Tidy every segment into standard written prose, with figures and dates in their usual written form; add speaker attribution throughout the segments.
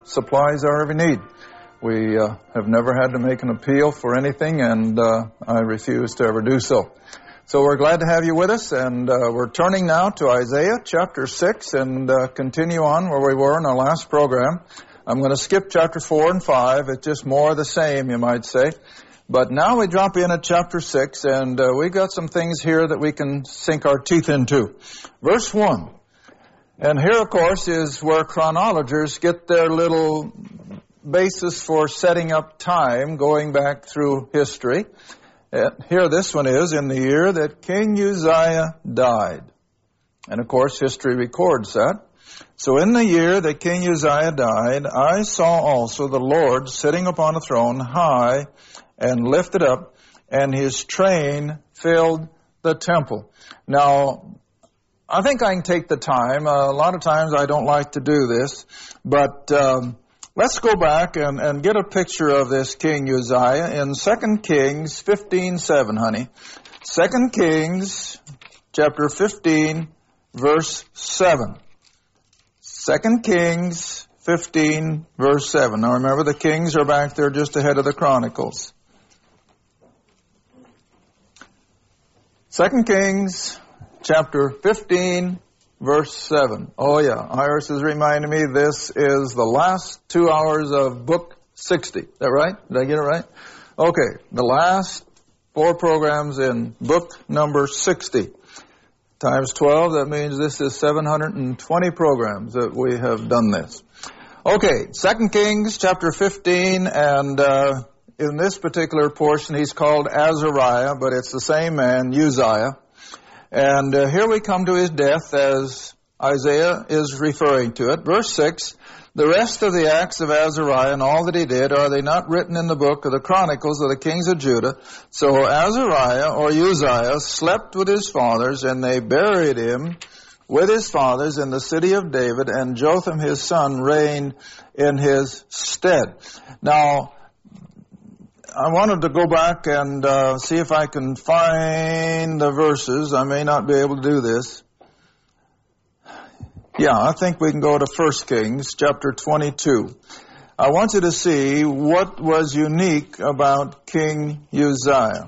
Speaker 1: supplies our every need. We have never had to make an appeal for anything, and I refuse to ever do so. So we're glad to have you with us, and we're turning now to Isaiah chapter 6 and continue on where we were in our last program. I'm going to skip chapter 4 and 5. It's just more of the same, you might say. But now we drop in at chapter 6, and we've got some things here that we can sink our teeth into. Verse 1. And here, of course, is where chronologers get their little basis for setting up time, going back through history. Here this one is, in the year that King Uzziah died. And of course, history records that. So in the year that King Uzziah died, I saw also the Lord sitting upon a throne high and lifted up, and his train filled the temple. Now, I think I can take the time. A lot of times I don't like to do this, but let's go back and get a picture of this King Uzziah in 2 Kings 15:7, honey. 2 Kings chapter 15, verse 7. 2 Kings 15, verse 7. Now remember, the kings are back there just ahead of the Chronicles. 2 Kings chapter 15, verse 7. Oh yeah, Iris is reminding me this is the last 2 hours of book 60. Is that right? Did I get it right? Okay, the last 4 programs in book number 60. Times 12, that means this is 720 programs that we have done this. Okay, 2 Kings chapter 15, and in this particular portion he's called Azariah, but it's the same man, Uzziah. And here we come to his death as Isaiah is referring to it. Verse 6, the rest of the acts of Azariah and all that he did, are they not written in the book of the Chronicles of the kings of Judah? So Azariah, or Uzziah, slept with his fathers, and they buried him with his fathers in the city of David, and Jotham his son reigned in his stead. Now, I wanted to go back and see if I can find the verses. I may not be able to do this. Yeah, I think we can go to 1 Kings chapter 22. I want you to see what was unique about King Uzziah.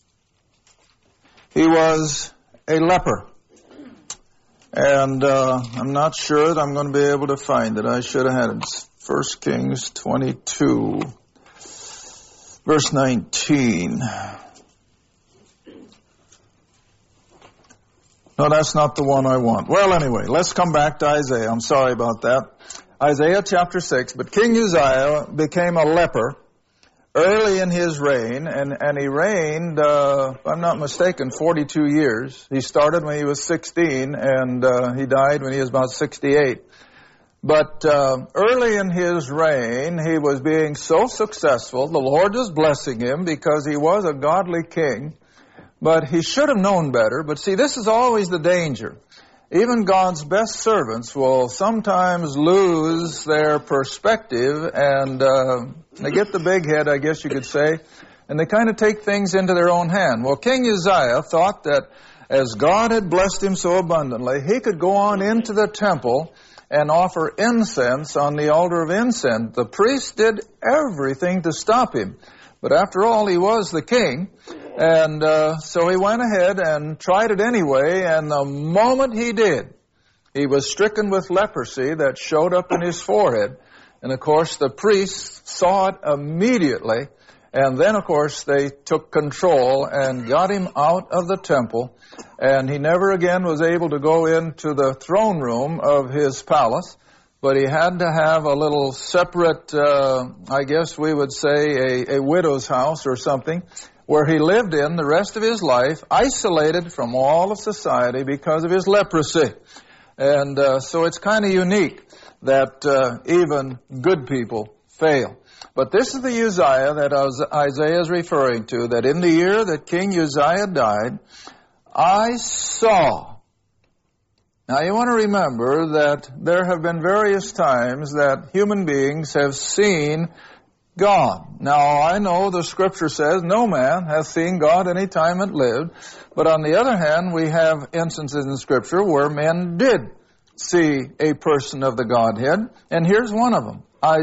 Speaker 1: He was a leper. And I'm not sure that I'm going to be able to find it. I should have had it. 1 Kings 22. Verse 19. No, that's not the one I want. Well, anyway, let's come back to Isaiah. I'm sorry about that. Isaiah chapter 6. But King Uzziah became a leper early in his reign, and he reigned, if I'm not mistaken, 42 years. He started when he was 16, and he died when he was about 68. But early in his reign, he was being so successful. The Lord was blessing him because he was a godly king. But he should have known better. But see, this is always the danger. Even God's best servants will sometimes lose their perspective, and they get the big head, I guess you could say, and they kind of take things into their own hand. Well, King Uzziah thought that as God had blessed him so abundantly, he could go on into the temple and offer incense on the altar of incense. The priest did everything to stop him. But after all, he was the king. And so he went ahead and tried it anyway. And the moment he did, he was stricken with leprosy that showed up in his forehead. And of course, the priests saw it immediately. And then, of course, they took control and got him out of the temple. And he never again was able to go into the throne room of his palace. But he had to have a little separate, I guess we would say, a widow's house or something, where he lived in the rest of his life, isolated from all of society because of his leprosy. And so it's kind of unique that even good people fail. But this is the Uzziah that Isaiah is referring to, that in the year that King Uzziah died, I saw. Now you want to remember that there have been various times that human beings have seen God. Now I know the scripture says no man hath seen God any time it lived, but on the other hand we have instances in scripture where men did see a person of the Godhead, and here's one of them.